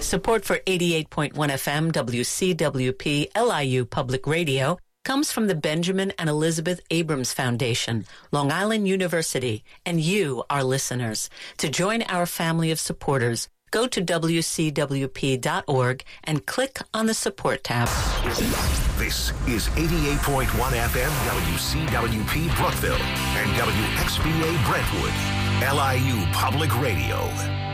Support for 88.1 FM WCWP LIU Public Radio comes from the Benjamin and Elizabeth Abrams Foundation, Long Island University, and you, our listeners. To join our family of supporters, go to WCWP.org and click on the Support tab. This is 88.1 FM WCWP Brookville and WXBA Brentwood, LIU Public Radio.